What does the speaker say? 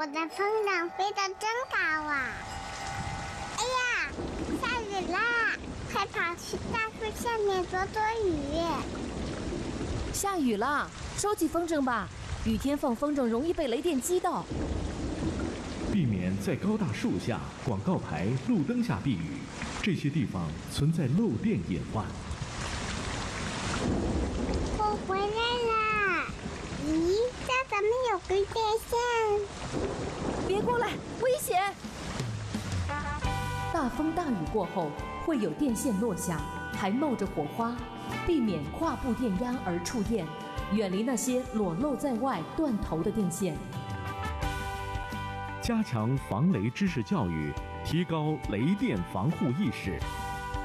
我的风筝飞得真高啊！哎呀，下雨啦！快跑去大树下面躲躲雨。 下雨啦，收起风筝吧，雨天放风筝容易被雷电击到。 避免在高大树下、广告牌、路灯下避雨，这些地方存在漏电隐患。 我回来啦！咦，这怎么有根电线？ 别过来，危险！大风大雨过后，会有电线落下，还冒着火花，避免跨步电压而触电，远离那些裸露在外、断头的电线。 加强防雷知识教育，提高雷电防护意识。